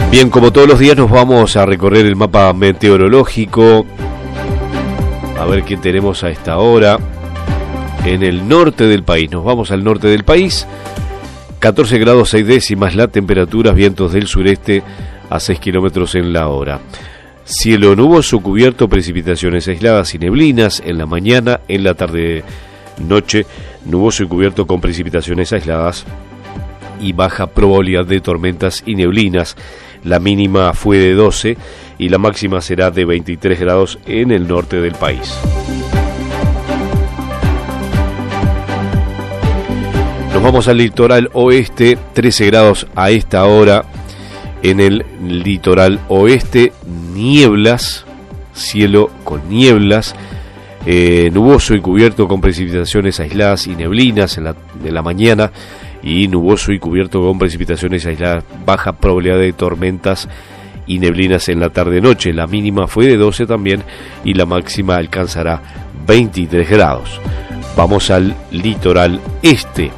Bien, como todos los días nos vamos a recorrer el mapa meteorológico, a ver qué tenemos a esta hora en el norte del país. Nos vamos al norte del país, 14 grados 6 décimas la temperatura, vientos del sureste a 6 kilómetros en la hora. Cielo nuboso, cubierto, precipitaciones aisladas y neblinas en la mañana, en la tarde, noche, nuboso y cubierto con precipitaciones aisladas y baja probabilidad de tormentas y neblinas. La mínima fue de 12 y la máxima será de 23 grados en el norte del país. Nos vamos al litoral oeste, 13 grados a esta hora en el litoral oeste, nieblas, cielo con nieblas, nuboso y cubierto con precipitaciones aisladas y neblinas en la mañana, y nuboso y cubierto con precipitaciones aisladas, baja probabilidad de tormentas y neblinas en la tarde-noche. La mínima fue de 12 también y la máxima alcanzará 23 grados. Vamos al litoral este,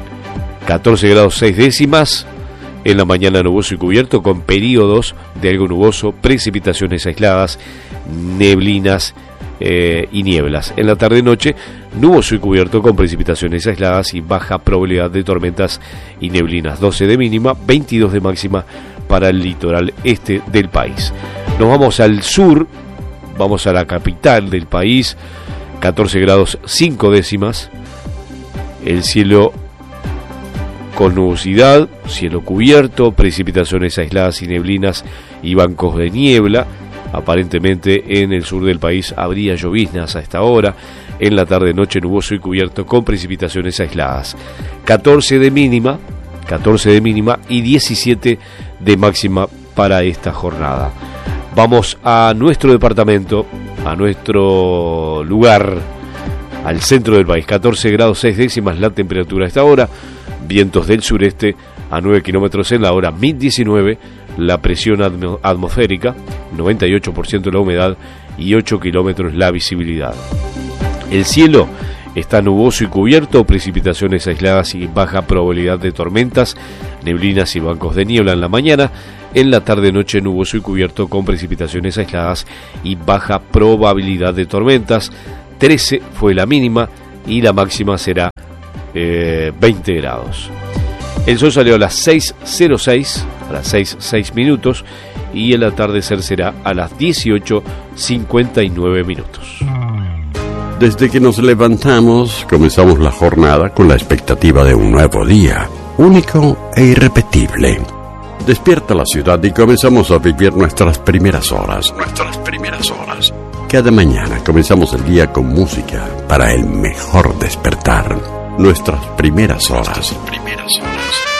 14 grados 6 décimas, en la mañana nuboso y cubierto con periodos de algo nuboso, precipitaciones aisladas, neblinas y nieblas. En la tarde-noche, nuboso y cubierto con precipitaciones aisladas y baja probabilidad de tormentas y neblinas. 12 de mínima, 22 de máxima para el litoral este del país. Nos vamos al sur, vamos a la capital del país, 14 grados 5 décimas, el cielo con nubosidad, cielo cubierto, precipitaciones aisladas y neblinas y bancos de niebla. Aparentemente en el sur del país habría lloviznas a esta hora. En la tarde-noche nuboso y cubierto con precipitaciones aisladas. 14 de mínima y 17 de máxima para esta jornada. Vamos a nuestro departamento, a nuestro lugar, al centro del país. 14 grados 6 décimas la temperatura a esta hora. Vientos del sureste a 9 kilómetros en la hora, 1019 la presión atmosférica, 98% la humedad y 8 kilómetros la visibilidad. El cielo está nuboso y cubierto, precipitaciones aisladas y baja probabilidad de tormentas, neblinas y bancos de niebla en la mañana. En la tarde-noche nuboso y cubierto con precipitaciones aisladas y baja probabilidad de tormentas. 13 fue la mínima y la máxima será 20 grados. El sol salió a las 6:06, a las 6:06 minutos, y el atardecer será a las 18:59 minutos. Desde que nos levantamos, comenzamos la jornada con la expectativa de un nuevo día, único e irrepetible. Despierta la ciudad y comenzamos a vivir nuestras primeras horas. Cada mañana comenzamos el día con música para el mejor despertar. Nuestras primeras horas.